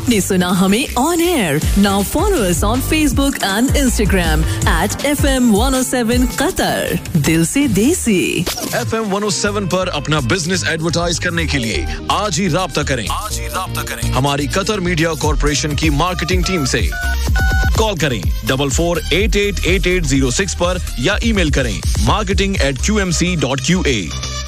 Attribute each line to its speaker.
Speaker 1: आपने सुना हमें on air. Now follow us on Facebook and Instagram @FM 107 Qatar. दिल से देसी.
Speaker 2: FM 107 पर अपना बिजनेस एडवर्टाइज करने के लिए आज ही राब्ता करें. हमारी कतर मीडिया कॉर्पोरेशन की मार्केटिंग टीम से. कॉल करें 44888806 पर या ईमेल करें marketing@qmc.qa.